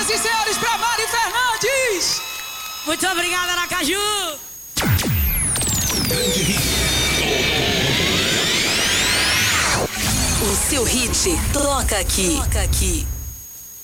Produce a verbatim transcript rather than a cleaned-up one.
Senhoras e senhores, pra Mari Fernandes! Muito obrigada, Aracaju! Grande hit. O seu hit toca aqui. Toca aqui.